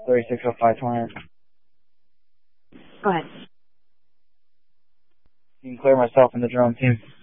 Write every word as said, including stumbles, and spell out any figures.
thirty-six oh five twenty. Go ahead. You can clear myself and the drone team.